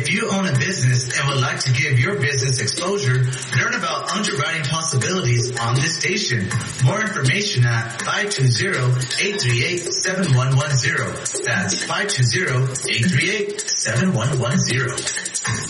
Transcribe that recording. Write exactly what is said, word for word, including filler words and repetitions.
If you own a business and would like to give your business exposure, learn about underwriting possibilities on this station. More information at five two zero, eight three eight, seven one one zero. That's five two zero, eight three eight, seven one one zero.